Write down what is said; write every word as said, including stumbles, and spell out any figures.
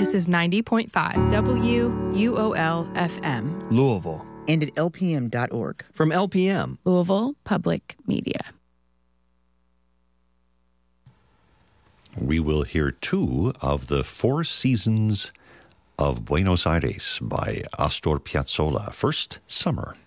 This is ninety point five W U O L F M. Louisville. And at L P M dot org. From L P M. Louisville Public Media. We will hear two of the Four Seasons of Buenos Aires by Astor Piazzolla. First, Summer.